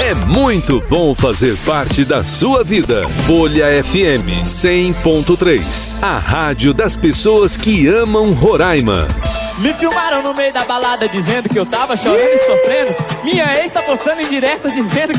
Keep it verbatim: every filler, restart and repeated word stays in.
É muito bom fazer parte da sua vida. Folha F M cem ponto três. A rádio das pessoas que amam Roraima. Me filmaram no meio da balada dizendo que eu tava chorando e sofrendo. Minha ex tá postando em direto dizendo